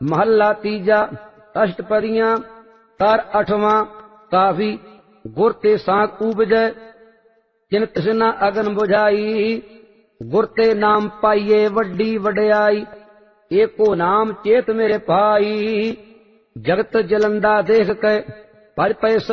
महला तीजा। अष्टपदियां तार अठवां काफी। गुर ते सांख उपजै जिन तिसना अगन बुझाई। गुर ते नाम पाइये वड्डी वड्याई। एको नाम चेत मेरे भाई। जगत जलंदा देख के भज पै